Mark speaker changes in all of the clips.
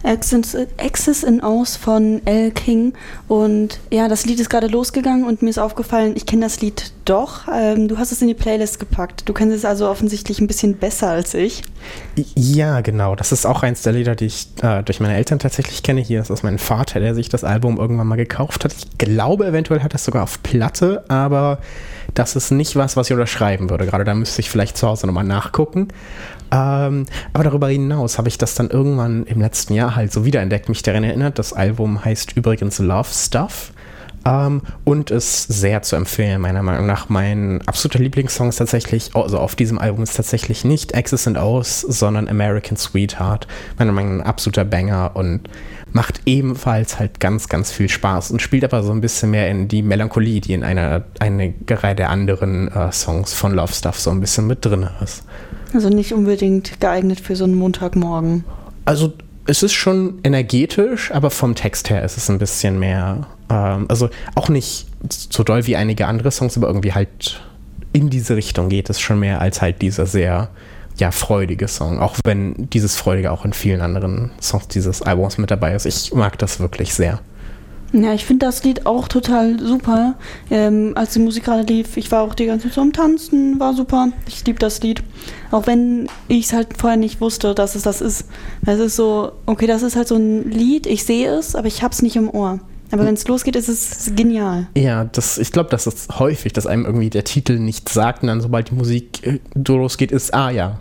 Speaker 1: X's and O's von Elle King. Und ja, das Lied ist gerade losgegangen und mir ist aufgefallen, ich kenne das Lied doch. Du hast es in die Playlist gepackt. Du kennst es also offensichtlich ein bisschen besser als ich.
Speaker 2: Ja, genau. Das ist auch eins der Lieder, die ich durch meine Eltern tatsächlich kenne. Hier ist es mein Vater, der sich das Album irgendwann mal gekauft hat. Ich glaube, eventuell hat er es sogar auf Platte, aber das ist nicht was ich unterschreiben würde. Gerade da müsste ich vielleicht zu Hause nochmal nachgucken. Aber darüber hinaus habe ich das dann irgendwann im letzten Jahr halt so wiederentdeckt, mich daran erinnert. Das Album heißt übrigens Love Stuff und ist sehr zu empfehlen, meiner Meinung nach. Mein absoluter Lieblingssong ist tatsächlich, also auf diesem Album ist tatsächlich nicht X's and O's, sondern American Sweetheart. Meiner Meinung nach ein absoluter Banger und macht ebenfalls halt ganz, ganz viel Spaß und spielt aber so ein bisschen mehr in die Melancholie, die in eine Reihe der anderen Songs von Love Stuff so ein bisschen mit drin ist.
Speaker 1: Also nicht unbedingt geeignet für so einen Montagmorgen.
Speaker 2: Also es ist schon energetisch, aber vom Text her ist es ein bisschen mehr, also auch nicht so doll wie einige andere Songs, aber irgendwie halt in diese Richtung geht es schon mehr als halt dieser sehr, ja, freudige Song. Auch wenn dieses Freudige auch in vielen anderen Songs dieses Albums mit dabei ist. Ich mag das wirklich sehr.
Speaker 1: Ja, ich finde das Lied auch total super. Als die Musik gerade lief, ich war auch die ganze Zeit so am Tanzen, war super. Ich liebe das Lied. Auch wenn ich es halt vorher nicht wusste, dass es das ist. Es ist so, okay, das ist halt so ein Lied, ich sehe es, aber ich hab's nicht im Ohr. Aber wenn es losgeht, ist es genial. Ja,
Speaker 2: ich glaube, das ist häufig, dass einem irgendwie der Titel nichts sagt und dann, sobald die Musik losgeht, ist,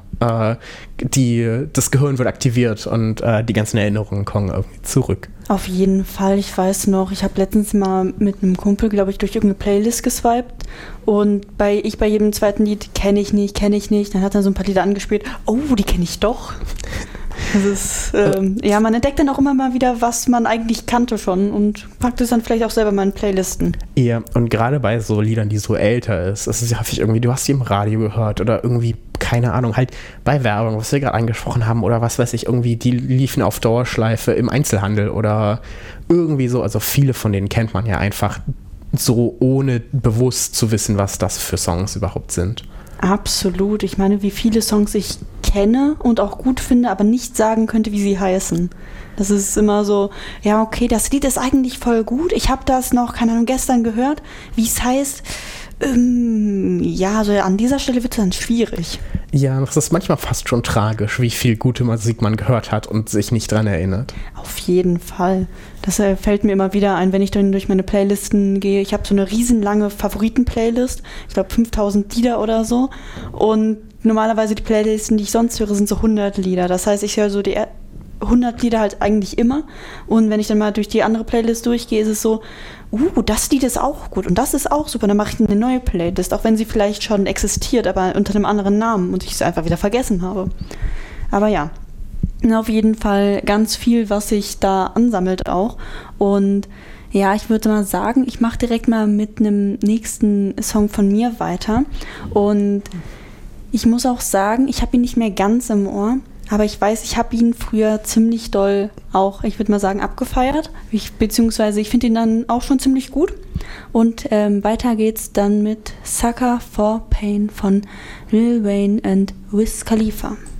Speaker 2: das Gehirn wird aktiviert und die ganzen Erinnerungen kommen irgendwie zurück.
Speaker 1: Auf jeden Fall, ich weiß noch, ich habe letztens mal mit einem Kumpel, glaube ich, durch irgendeine Playlist geswiped und bei jedem zweiten Lied kenne ich nicht, dann hat er so ein paar Lieder angespielt, oh, die kenne ich doch. Das ist, man entdeckt dann auch immer mal wieder, was man eigentlich kannte schon und packt es dann vielleicht auch selber mal in Playlisten.
Speaker 2: Ja, und gerade bei so Liedern, die so älter ist ja häufig irgendwie, du hast die im Radio gehört oder irgendwie, keine Ahnung, halt bei Werbung, was wir gerade angesprochen haben oder was weiß ich, irgendwie, die liefen auf Dauerschleife im Einzelhandel oder irgendwie so, also viele von denen kennt man ja einfach so, ohne bewusst zu wissen, was das für Songs überhaupt sind.
Speaker 1: Absolut. Ich meine, wie viele Songs ich kenne und auch gut finde, aber nicht sagen könnte, wie sie heißen. Das ist immer so, ja, okay, das Lied ist eigentlich voll gut. Ich habe das noch, keine Ahnung, gestern gehört. Wie es heißt, also an dieser Stelle wird es dann schwierig.
Speaker 2: Ja, das ist manchmal fast schon tragisch, wie viel gute Musik man gehört hat und sich nicht dran erinnert.
Speaker 1: Auf jeden Fall. Das fällt mir immer wieder ein, wenn ich dann durch meine Playlisten gehe. Ich habe so eine riesenlange Favoriten-Playlist. Ich glaube 5000 Lieder oder so. Und normalerweise die Playlisten, die ich sonst höre, sind so 100 Lieder. Das heißt, ich höre so die 100 Lieder halt eigentlich immer. Und wenn ich dann mal durch die andere Playlist durchgehe, ist es so, das Lied ist auch gut und das ist auch super. Dann mache ich eine neue Playlist, auch wenn sie vielleicht schon existiert, aber unter einem anderen Namen und ich es einfach wieder vergessen habe. Aber ja, auf jeden Fall ganz viel, was sich da ansammelt auch. Und ja, ich würde mal sagen, ich mache direkt mal mit einem nächsten Song von mir weiter. Und ich muss auch sagen, ich habe ihn nicht mehr ganz im Ohr. Aber ich weiß, ich habe ihn früher ziemlich doll auch, ich würde mal sagen, abgefeiert. Beziehungsweise ich finde ihn dann auch schon ziemlich gut. Und weiter geht's dann mit Sucker for Pain von Lil Wayne und Wiz Khalifa.